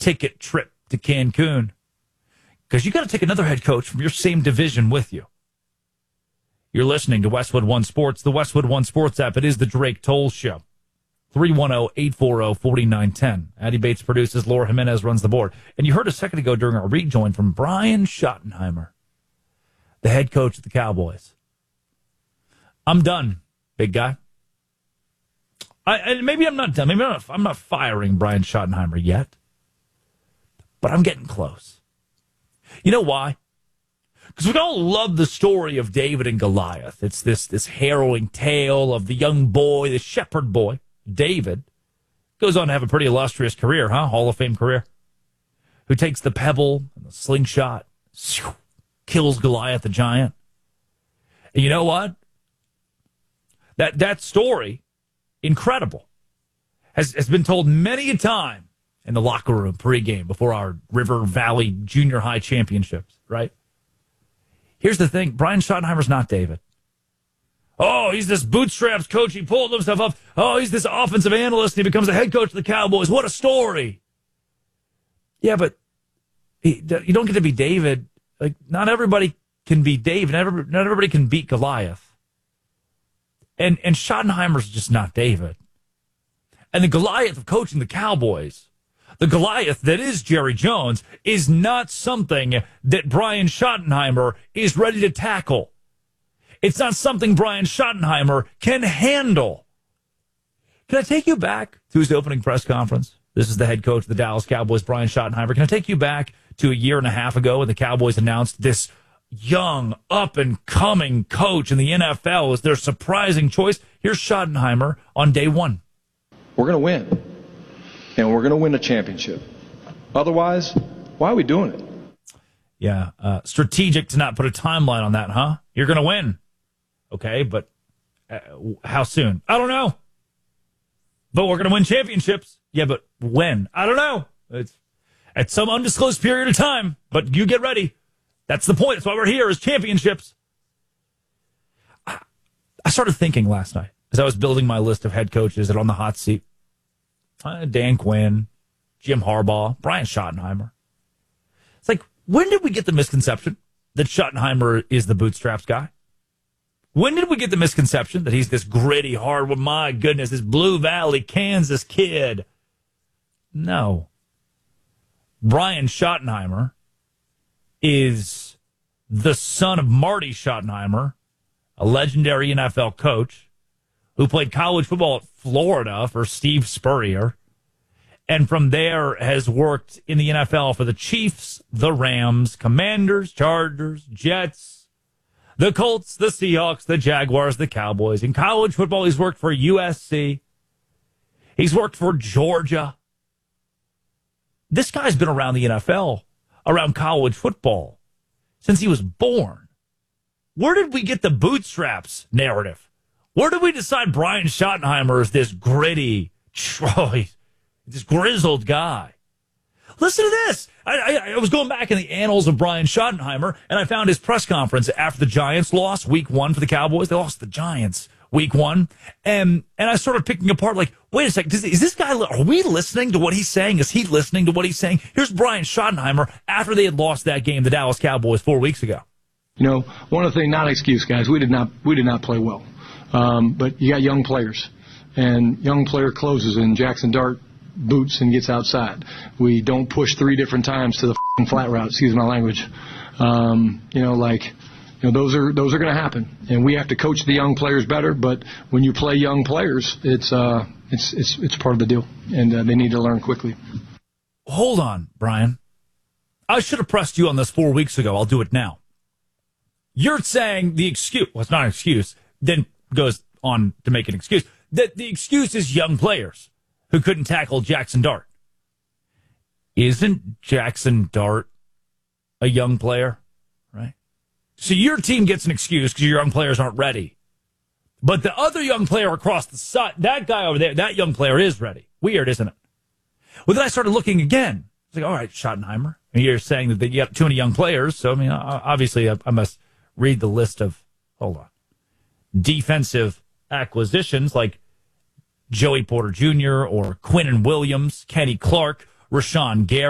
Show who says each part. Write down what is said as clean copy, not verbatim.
Speaker 1: ticket trip to Cancun because you got to take another head coach from your same division with you. You're listening to Westwood One Sports, the Westwood One Sports app. It is the Drake Toll Show. 310-840-4910. Addy Bates produces, Laura Jimenez runs the board. And you heard a second ago during our rejoin from Brian Schottenheimer, the head coach of the Cowboys. I'm done, big guy. Maybe I'm not done. Maybe I'm not firing Brian Schottenheimer yet. But I'm getting close. You know why? Because we all love the story of David and Goliath. It's this harrowing tale of the young boy, the shepherd boy, David. Goes on to have a pretty illustrious career, huh? Hall of Fame career. Who takes the pebble and the slingshot, kills Goliath the giant. And you know what? That story, incredible, has been told many a time in the locker room pregame before our River Valley Junior High championships, right? Here's the thing. Brian Schottenheimer's not David. Oh, he's this bootstraps coach. He pulled himself up. Oh, he's this offensive analyst. And he becomes the head coach of the Cowboys. What a story. Yeah, but you don't get to be David. Like, not everybody can be David. Not everybody can beat Goliath. And Schottenheimer's just not David. And the Goliath of coaching the Cowboys, the Goliath that is Jerry Jones, is not something that Brian Schottenheimer is ready to tackle. It's not something Brian Schottenheimer can handle. Can I take you back to his opening press conference? This is the head coach of the Dallas Cowboys, Brian Schottenheimer. Can I take you back to a year and a half ago when the Cowboys announced this young, up-and-coming coach in the NFL as their surprising choice? Here's Schottenheimer on day one.
Speaker 2: We're going to win. And we're going to win a championship. Otherwise, why are we doing it?
Speaker 1: Yeah, strategic to not put a timeline on that, huh? You're going to win. Okay, but how soon? I don't know. But we're going to win championships. Yeah, but when? I don't know. It's at some undisclosed period of time, but you get ready. That's the point. That's why we're here, is championships. I started thinking last night as I was building my list of head coaches that are on the hot seat. Dan Quinn, Jim Harbaugh, Brian Schottenheimer. It's like, when did we get the misconception that Schottenheimer is the bootstraps guy? When did we get the misconception that he's this gritty, hard, well, my goodness, this Blue Valley, Kansas kid? No. Brian Schottenheimer is the son of Marty Schottenheimer, a legendary NFL coach who played college football at Florida for Steve Spurrier, and from there has worked in the NFL for the Chiefs, the Rams, Commanders, Chargers, Jets, the Colts, the Seahawks, the Jaguars, the Cowboys. In college football, he's worked for USC. He's worked for Georgia. This guy's been around the NFL, around college football, since he was born. Where did we get the bootstraps narrative? Where did we decide Brian Schottenheimer is this gritty, this grizzled guy? Listen to this. I was going back in the annals of Brian Schottenheimer, and I found his press conference after the Giants lost week 1 for the Cowboys. They lost the Giants week 1. And I started picking apart, like, wait a second, is this guy, are we listening to what he's saying? Is he listening to what he's saying? Here's Brian Schottenheimer after they had lost that game, the Dallas Cowboys, 4 weeks ago.
Speaker 3: You know, one of the things, not an excuse, guys, we did not play well. But you got young players, and young player closes in Jackson Dart boots and gets outside. We don't push 3 different times to the flat route, excuse my language. Those are going to happen, and we have to coach the young players better. But when you play young players, it's part of the deal, and they need to learn quickly.
Speaker 1: Hold on, Brian. I should have pressed you on this 4 weeks ago. I'll do it now. You're saying the excuse, well, it's not an excuse, then goes on to make an excuse, that the excuse is young players who couldn't tackle Jackson Dart. Isn't Jackson Dart a young player, right? So your team gets an excuse because your young players aren't ready. But the other young player across the side, that guy over there, that young player is ready. Weird, isn't it? Well, then I started looking again. It's like, all right, Schottenheimer, and you're saying that you got too many young players. So, I mean, obviously I must read the list of, defensive acquisitions like Joey Porter Jr. or Quinnen Williams, Kenny Clark, Rashawn Gary.